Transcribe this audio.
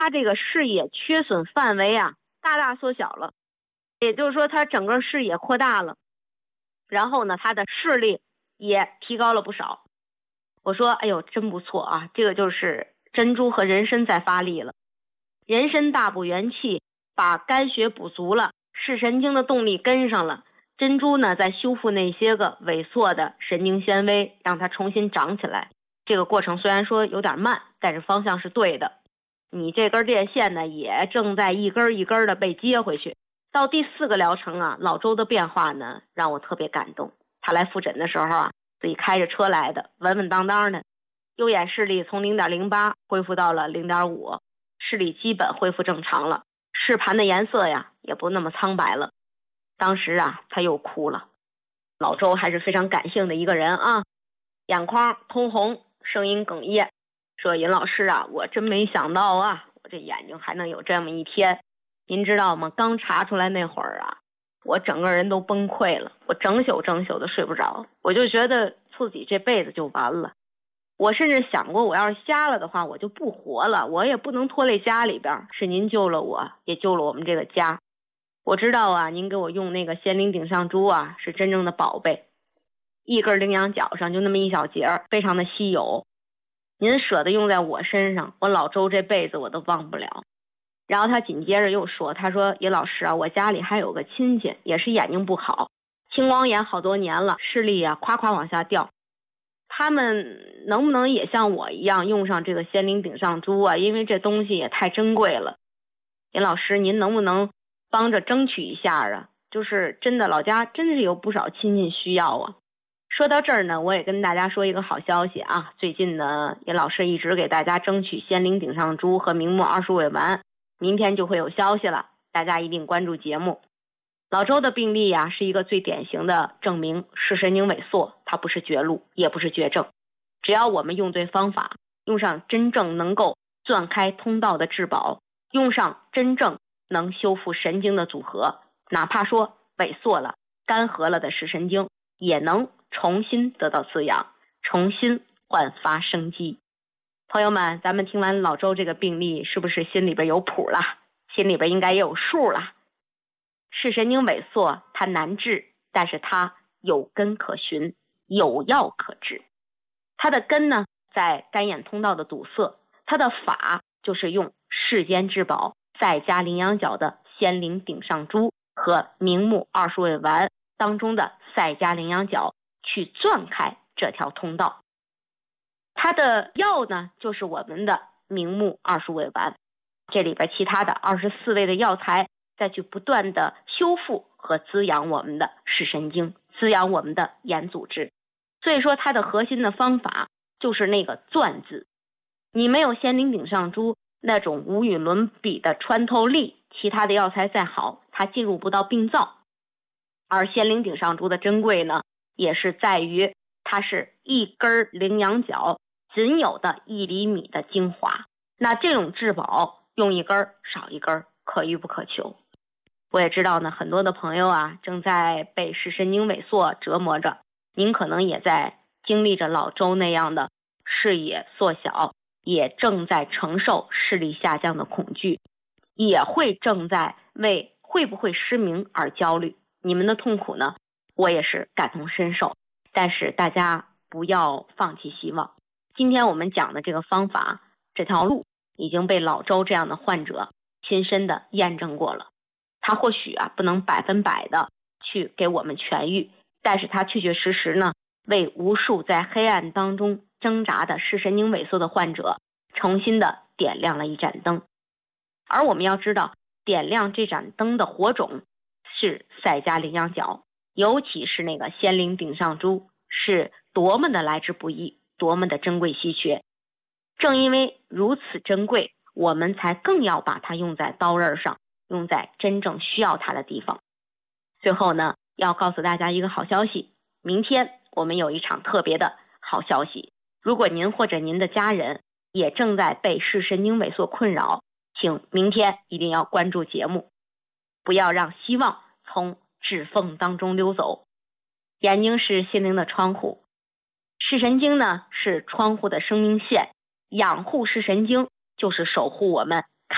他这个视野缺损范围啊大大缩小了，也就是说他整个视野扩大了，然后呢他的视力也提高了不少。我说哎呦真不错啊，这个就是珍珠和人参在发力了。人参大补元气，把肝血补足了，视神经的动力跟上了，珍珠呢在修复那些个萎缩的神经纤维，让它重新长起来。这个过程虽然说有点慢，但是方向是对的。你这根电线呢也正在一根一根的被接回去。到第4个疗程啊，老周的变化呢让我特别感动。他来复诊的时候啊，自己开着车来的，稳稳当当的，右眼视力从 0.08 恢复到了 0.5， 视力基本恢复正常了，视盘的颜色呀也不那么苍白了。当时啊他又哭了。老周还是非常感性的一个人啊，眼眶通红，声音哽咽，说尹老师啊，我真没想到啊，我这眼睛还能有这么一天。您知道吗？刚查出来那会儿啊，我整个人都崩溃了，我整宿的睡不着，我就觉得自己这辈子就完了。我甚至想过，我要是瞎了的话，我就不活了，我也不能拖累家里边。是您救了我，也救了我们这个家。我知道啊，您给我用那个仙灵顶上珠啊，是真正的宝贝。一根羚羊角上就那么一小节，非常的稀有。您舍得用在我身上，我老周这辈子我都忘不了。然后他紧接着又说，他说尹老师啊，我家里还有个亲戚也是眼睛不好，青光眼好多年了，视力啊夸夸往下掉。他们能不能也像我一样用上这个仙灵顶上珠啊？因为这东西也太珍贵了。尹老师您能不能帮着争取一下啊？就是真的老家真是有不少亲戚需要啊。说到这儿呢，我也跟大家说一个好消息啊，最近呢尹老师一直给大家争取仙灵顶上珠和明目二十味丸，明天就会有消息了，大家一定关注节目。老周的病例啊，是一个最典型的证明，视神经萎缩它不是绝路，也不是绝症。只要我们用对方法，用上真正能够钻开通道的至宝，用上真正能修复神经的组合，哪怕说萎缩了干涸了的视神经也能重新得到滋养，重新焕发生机。朋友们，咱们听完老周这个病例，是不是心里边有谱了？心里边应该也有数了。视神经萎缩它难治，但是它有根可循，有药可治。它的根呢在肝眼通道的堵塞，它的法就是用世间之宝再加羚羊角的仙灵顶上珠和明目二十味丸当中的赛加羚羊角去钻开这条通道。它的药呢就是我们的明目二十味丸，这里边其他的24味的药材再去不断的修复和滋养我们的视神经，滋养我们的眼组织。所以说它的核心的方法就是那个钻字。你没有仙灵顶上珠那种无与伦比的穿透力，其他的药材再好它进入不到病灶。而仙灵顶上珠的珍贵呢，也是在于它是一根羚羊角仅有的1厘米的精华，那这种至宝用一根少一根，可遇不可求。我也知道呢，很多的朋友啊正在被视神经萎缩折磨着，您可能也在经历着老周那样的视野缩小，也正在承受视力下降的恐惧，也会正在为会不会失明而焦虑。你们的痛苦呢，我也是感同身受，但是大家不要放弃希望。今天我们讲的这个方法，这条路已经被老周这样的患者亲身的验证过了。他或许啊不能100%的去给我们痊愈，但是他确确实实呢，为无数在黑暗当中挣扎的视神经萎缩的患者重新的点亮了一盏灯。而我们要知道，点亮这盏灯的火种是赛加羚羊角，尤其是那个仙灵顶上珠，是多么的来之不易，多么的珍贵稀缺。正因为如此珍贵，我们才更要把它用在刀刃上，用在真正需要它的地方。最后呢，要告诉大家一个好消息，明天我们有一场特别的好消息。如果您或者您的家人也正在被视神经萎缩困扰，请明天一定要关注节目，不要让希望从指缝当中溜走。眼睛是心灵的窗户，视神经呢是窗户的生命线，养护视神经就是守护我们